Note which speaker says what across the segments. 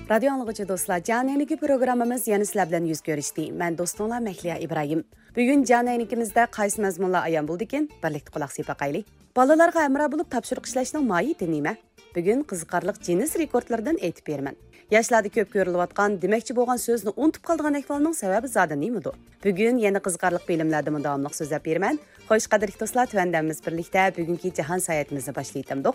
Speaker 1: Radio anlıqıcı dostlar, Caneniki programımız yeni sizlər bilan yüz görüşdi. Mən dostunlar Məhliya İbrahim. Bugün Canenikimizdə qaysı məzmunlar ayan buldu ekan, birlikdə qulaq asıb baxaylik. Balalarga əmra bo'lib topshiriq ishlashning mohiyati nima? Bugun qiziqarli Guinness rekordlardan aytib beraman. Yoshlarda ko'p ko'rilayotgan, demakchi bo'lgan so'zni unutib qolgan ahvolning sababi zodi nimadi? Bugun yana qiziqarli bilimlardan davomli so'zlab beraman. Xo'sh, qadrli do'stlar, tuvandamiz birlikda bugungi jahon sayohatimizni boshlaytamdik.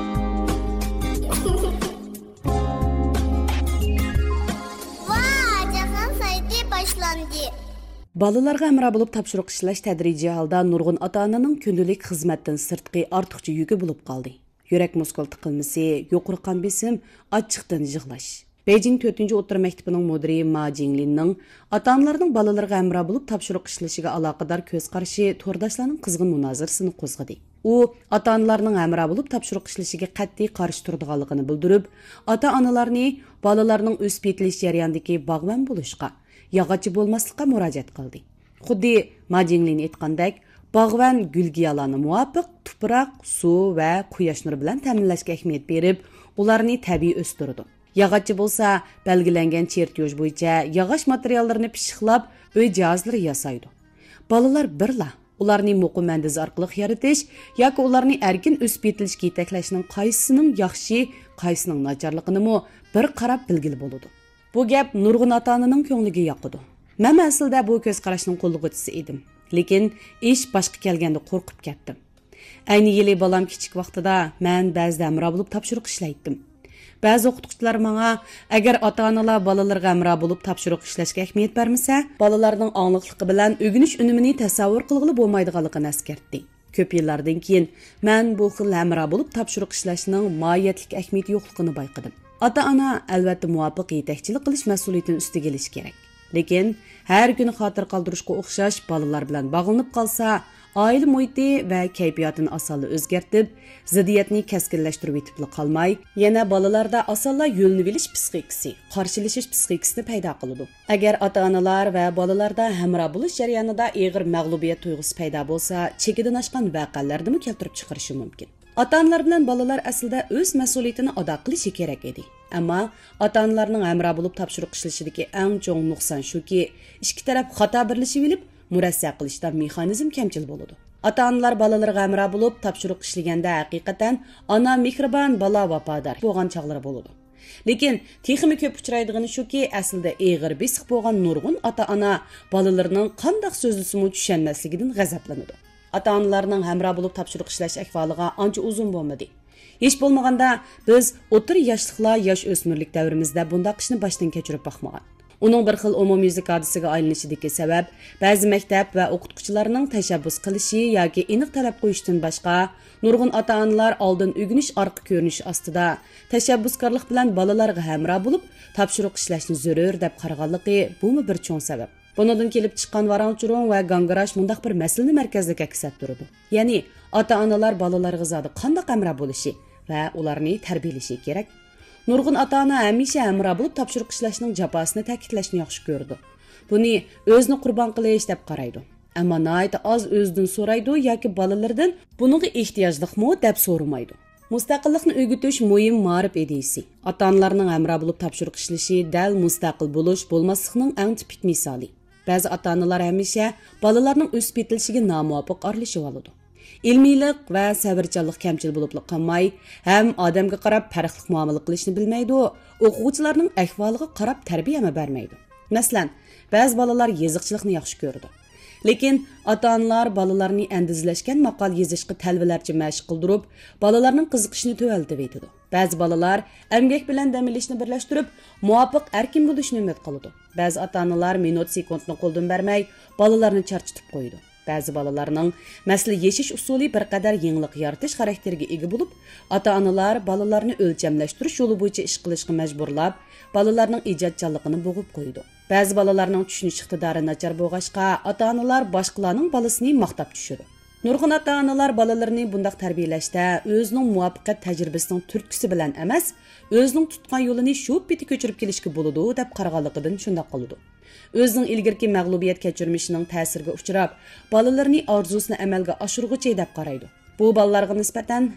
Speaker 1: Balalarga əmra bo'lib topshiriq ishlash tadrijiy holda nurg'un ota-onaning kundalik xizmatdan sirtqi ortiqcha yuki bo'lib qoldi. Yurak muskul tiqilmasi, yuqori qon besim, achchiqdan yig'lash. Beijing 4-o'rta maktabining mudiri Ma Jinglinning ota-onalarning balalarga əmra bo'lib topshiriq ishlashiga aloqador ko'z qarashi to'rdashlarning qizg'in munozarasini qo'zg'adi. U ota-onalarning əmra bo'lib topshiriq ishlashiga qat'iy qarshi turadiganligini bildirib, ota-onalarni balalarning o'sib yetilish jarayonidagi bog'van bo'lishga yağaçı bo'lmaslikqa murojaat qildi. Xuddi Ma Jinglin aytgandek, bog'van gulgiyalarni muvofiq tuproq, suv va quyosh nuri bilan ta'minlashga ahamiyat berib, ularni tabiiy o'stirdi. Yağaçı bo'lsa, belgilangan chertyoj bo'yicha yog'och materiallarini pishiqlab, uy jihozlari yasaydi. Balalar birla ularni muqim mandiz orqali yaratish yoki ularni erkin o'sib yetilishga yetaklashning qaysisining yaxshi, qaysisining nacharligini bir qarab bilgili bo'ladi. Bu gap nurg'un ota-onaning ko'ngliga yoqdi. Men aslida bu ko'z qarashning qo'llig'uvchisi edim. Lekin ish boshqa kelganda qo'rqib ketdim. Ayni yili bolam kichik vaqtida men ba'zida amro bo'lib topshiriq ishlaydim. Ba'zi o'qituvchilar menga agar ota-onalar bolalarga amro bo'lib topshiriq ishlashga ahamiyat bermasa, bolalarning ongliqligi bilan o'rganish unumini tasavvur qilg'ili bo'lmaydiganligini eskartdi. Ko'p yillardan keyin men bu xil amro bo'lib topshiriq ishlashning mohiyatlik ahamiyati yo'qligini bayqadim. Ota-ona albatta muvofiq yetakchilik qilish mas'uliyatini ustiga olish kerak. Lekin har kuni xotir qoldirishga o'xshash bolalar bilan bog'lanib qolsa, oila muhiti va kayfiyatini osonla o'zgartib, ziddiyatni kaskinlashtirib etib qolmay, yana bolalarda osonla yo'lni bilish psixikasi, qarshilashish psixikasini paydo qiladi. Agar ota-onalar va bolalarda hamroh bo'lish jarayonida og'ir mag'lubiyat tuyg'usi paydo bo'lsa, chekidan oshgan voqealarni keltirib chiqarishi mumkin. Ota-onalar bilan bolalar aslida o'z mas'uliyatini ado qilishi kerak edi. Ammo ota-onalarning amro bo'lib topshiriq ishlashidagi eng chong nuqson shuki, ikki taraf xato birlashib olib, murassa qilishda mexanizm kamchil bo'ladi. Ota-onalar bolalarga amro bo'lib topshiriq ishlaganda haqiqatan ona mehribon, bola vafodor bo'lgan chog'lari bo'ladi. Lekin texmi ko'p uchraydigani shuki, aslida og'ir besiq bo'lgan nurg'un ota-ona bolalarining qanday so'zlisimi tushunmasligidan g'azablanadi. Ota-onalarning hamroh bo'lib topshiriq ishlash ahvoliga ancha uzun bo'lmadi. Hech bo'lmaganda biz o'tir yoshliklar, yosh o'smirlik davrimizda bunday ishni boshdan kechirib boqmagan. Uning bir xil umumyuzlik hodisiga aylanishidagi sabab ba'zi maktab va o'qituvchilarning tashabbus qilishi yoki aniq talab qo'yishdan boshqa, nurg'un ota-onalar oldin o'rganish orqa ko'rinish ostida tashabbuskorlik bilan bolalarga hamroh bo'lib topshiriq ishlashni zarur deb qaraganligi bu bir cho'ng sabab. Bundan kelib chiqqan varangchurung va gangirash mundaq bir masalani markazga aks ettirdi. Ya'ni ota-onalar bolalarga zodi qanday amroh bo'lishi va ularni tarbiyalashi kerak. Nurg'un ota-ona hamisha amroh bo'lib topshiriq ishlashning jafosini ta'kidlashni yaxshi ko'rdi. Buni o'zini qurbon qilish deb qaraydi. Ammo nihoyat oz o'zidan so'raydi yoki bolalardan bunga ehtiyojliqmi deb so'ramaydi. Mustaqillikni o'rgatish muhim ma'rif ideyasi. Ota-onalarning amroh bo'lib topshiriq ishlashi dal mustaqil bo'lish bo'lmaslikning eng tipik misoli. Ba'zi ota-onalar hamisha bolalarning o'sib yetilishiga nomuvofiq aralashib oladi. Ilmiylik va sabrchanlik kamchil bo'lib qolmay, ham odamga qarab farqli muomala qilishni bilmaydi, o'quvchilarning ahvoliga qarab tarbiya bermaydi. Masalan, ba'zi bolalar yoziqchilikni yaxshi ko'radi. Lekin ota-onalar bolalarni andizlashgan maqol yozishga talvalarcha mashq qildirib, bolalarning qiziqishini to'valtib etadi. Ba'zi bolalar emgak bilan dam olishni birlashtirib, muvofiq erkin bo'lishni umid qiladi. Ba'zi ota-onalar minut sekundni qo'ldan bermay, bolalarni charchitib qo'ydi. Ba'zi bolalarning masala yeshish usuli bir qadar yenglik yaratish xarakteriga ega bo'lib, ota-onalar bolalarni o'lchamlashtirish yo'li bo'yicha ish qilishga majburlab, bolalarning ijodchanligini bo'g'ib qo'ydi. Ba'zi bolalarning tushunish iqtidori nachar bo'lg'achqa, ota-onalar boshqalarning bolasini maqtab tushirdi. Nurg'un ota-onalar bolalarini bundaq tarbiyalashda o'zining muvaffaqiyat tajribasining turtkisi bilan emas, o'zining tutgan yo'lini shu peti ko'chirib kelishga bo'ladi deb qaraganligidan shunday qildi. O'zining ilgirki mag'lubiyat kechirmishining ta'siriga uchrab, bolalarini orzusini amalga oshirguchi deb qaraydi. Bu bolalarga nisbatan